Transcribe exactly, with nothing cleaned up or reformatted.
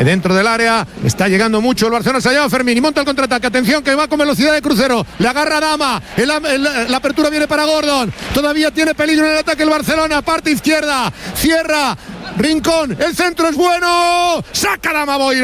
dentro del área, está llegando mucho el Barcelona, se ha llevado Fermín y monta el contraataque, atención que va con velocidad de crucero, le agarra Dama, el, el, la apertura viene para Gordon, todavía tiene peligro en el ataque el Barcelona, parte izquierda, cierra, Rincón, el centro es bueno, saca Dama Boiro.